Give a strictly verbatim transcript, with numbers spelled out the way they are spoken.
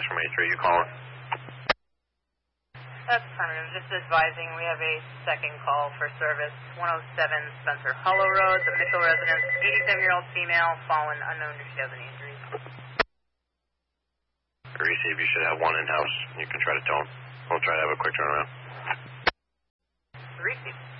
from eighty-three, you calling? That's affirmative. Just advising we have a second call for service. one oh seven Spencer Hollow Road, the Mitchell residence, eighty-seven-year-old female, fallen, unknown if she has any injuries. Receive, you should have one in-house. You can try to tone. We'll try to have a quick turnaround. Receive.